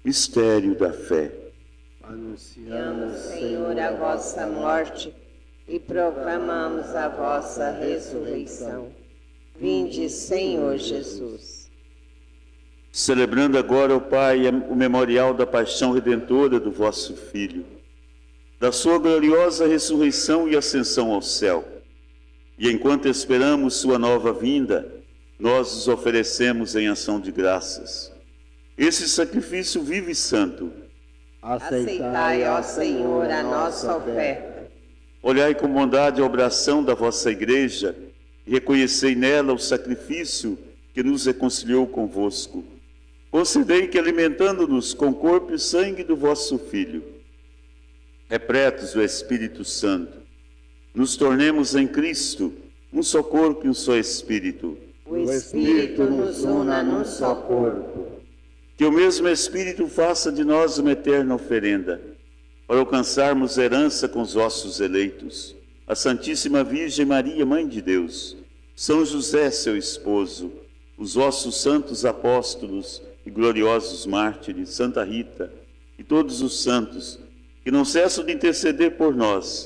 Mistério da fé. Anunciamos, Senhor, a vossa morte e proclamamos a vossa ressurreição. Vinde, Senhor Jesus. Celebrando agora, ó Pai, o memorial da paixão redentora do vosso Filho, da sua gloriosa ressurreição e ascensão ao céu. E enquanto esperamos sua nova vinda, nós os oferecemos em ação de graças esse sacrifício vivo e santo. Aceitai, ó Senhor, a nossa oferta. Olhai com bondade a oração da vossa Igreja e reconhecei nela o sacrifício que nos reconciliou convosco. Concedei que, alimentando-nos com o corpo e sangue do vosso Filho, repletos do Espírito Santo, nos tornemos em Cristo um só corpo e um só Espírito. O Espírito nos una num só corpo. Que o mesmo Espírito faça de nós uma eterna oferenda, para alcançarmos herança com os vossos eleitos, a Santíssima Virgem Maria, Mãe de Deus, São José, seu esposo, os vossos santos apóstolos e gloriosos mártires, Santa Rita e todos os santos, que não cessam de interceder por nós,